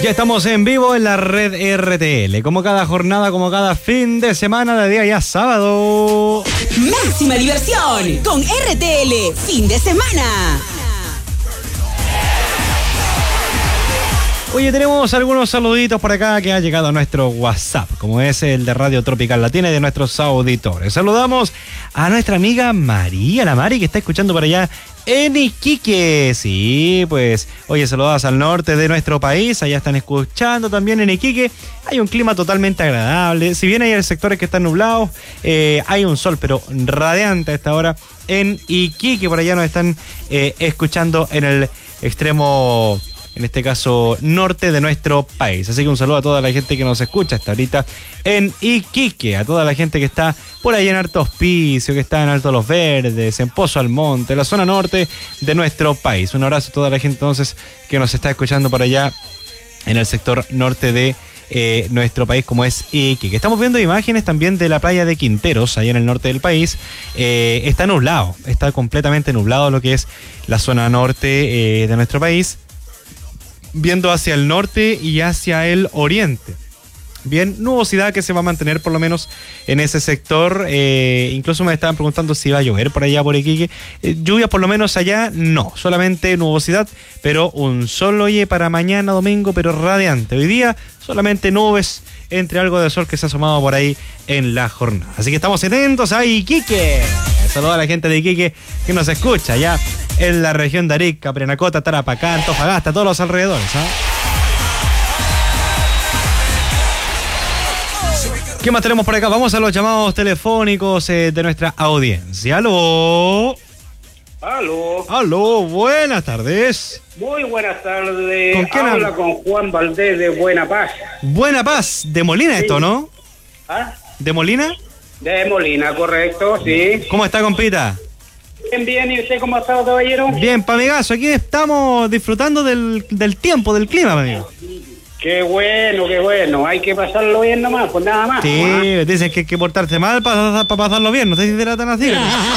Ya estamos en vivo en la red RTL, como cada jornada, como cada fin de semana, de día ya sábado. Máxima diversión con RTL, fin de semana. Oye, tenemos algunos saluditos por acá que ha llegado a nuestro WhatsApp, como es el de Radio Tropical Latina y de nuestros auditores. Saludamos a nuestra amiga María, la Mari, que está escuchando por allá en Iquique. Sí, pues, oye, saludadas al norte de nuestro país, allá están escuchando también en Iquique. Hay un clima totalmente agradable, si bien hay sectores que están nublados, hay un sol, pero radiante a esta hora en Iquique. Por allá nos están escuchando en el extremo, en este caso, norte de nuestro país. Así que un saludo a toda la gente que nos escucha hasta ahorita en Iquique, a toda la gente que está por ahí en Alto Hospicio, que está en Alto Los Verdes, en Pozo Almonte, la zona norte de nuestro país. Un abrazo a toda la gente entonces que nos está escuchando por allá en el sector norte de nuestro país, como es Iquique. Estamos viendo imágenes también de la playa de Quinteros, ahí en el norte del país. Está nublado, está completamente nublado lo que es la zona norte de nuestro país, viendo hacia el norte y hacia el oriente. Bien, nubosidad que se va a mantener por lo menos en ese sector. Incluso me estaban preguntando si iba a llover por allá por Iquique. Lluvia por lo menos allá, no, solamente nubosidad, pero un sol, oye, para mañana domingo, pero radiante. Hoy día solamente nubes, entre algo de sol que se ha asomado por ahí en la jornada. Así que estamos atentos a Iquique. Saludos a la gente de Iquique que nos escucha ya en la región de Arica, Parinacota, Tarapacá, Antofagasta, todos los alrededores, ¿eh? ¿Qué más tenemos por acá? Vamos a los llamados telefónicos de nuestra audiencia. ¡Aló! Aló. ¡Aló! Buenas tardes. Muy buenas tardes. ¿Con quién habla? Con Juan Valdés de Buena Paz. Buena Paz, de Molina, sí. Esto, ¿no? ¿Ah? ¿De Molina? De Molina, correcto, sí. ¿Cómo está, compita? Bien, bien. ¿Y usted cómo ha estado, caballero? Bien, pa' amigazo. Aquí estamos disfrutando del tiempo, del clima, amigo. Qué bueno, qué bueno. Hay que pasarlo bien nomás, pues nada más. Sí, ¿no? Dicen que hay que portarse mal para pasarlo bien. No sé si será tan así.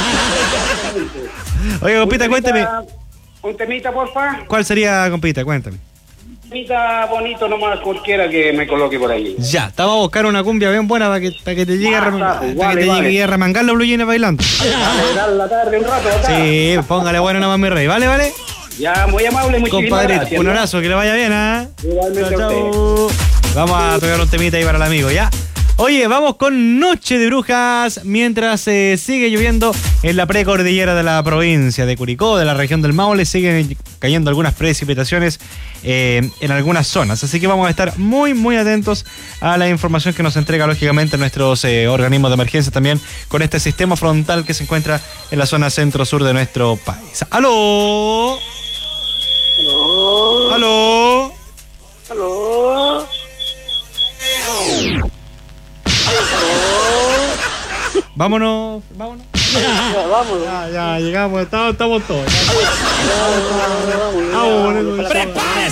Oye, compita, cuénteme. ¿Un temita, porfa? ¿Cuál sería, compita? Cuéntame. Un temita bonito nomás, cualquiera que me coloque por ahí. Ya, te vamos a buscar una cumbia bien buena para que te llegue llegue a remangar los blue jeans bailando. Dale la tarde un rato acá. Sí, póngale bueno nomás, mi rey. ¿Vale, vale? Ya, muy amable, muchísimas gracias. Un abrazo, que le vaya bien, ¿ah? Igualmente chau, a chau. Vamos a tocar un temita ahí para el amigo, ¿ya? Oye, vamos con Noche de Brujas, mientras sigue lloviendo en la precordillera de la provincia de Curicó, de la región del Maule, siguen cayendo algunas precipitaciones en algunas zonas, así que vamos a estar muy, muy atentos a la información que nos entrega, lógicamente, nuestros organismos de emergencia también, con este sistema frontal que se encuentra en la zona centro-sur de nuestro país. ¡Aló! Aló. ¡Aló! Aló. Vámonos. Vámonos. Ya, llegamos, estamos todos. ¡Prepárese!